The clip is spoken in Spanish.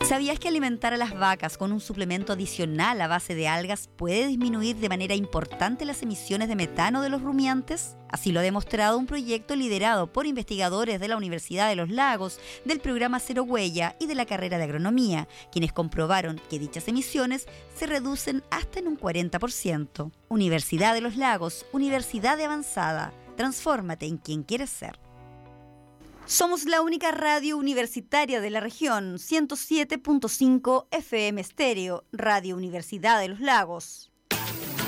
¿Sabías que alimentar a las vacas con un suplemento adicional a base de algas puede disminuir de manera importante las emisiones de metano de los rumiantes? Así lo ha demostrado un proyecto liderado por investigadores de la Universidad de los Lagos, del programa Cero Huella y de la carrera de agronomía, quienes comprobaron que dichas emisiones se reducen hasta en un 40%. Universidad de los Lagos, Universidad de Avanzada. Transfórmate en quien quieres ser. Somos la única radio universitaria de la región, 107.5 FM Estéreo, Radio Universidad de los Lagos.